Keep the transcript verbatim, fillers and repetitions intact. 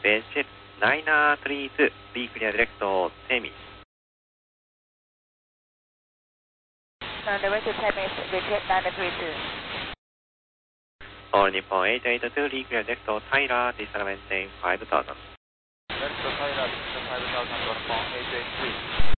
Beijing nine three two, be clear direct to Temi. Direct to Temi, Beijing nine three two. All Nippon eight eight two, be clear direct to Tyler, diesel maintain five thousand. Direct to Tyler, five thousand, Nippon eight eight two.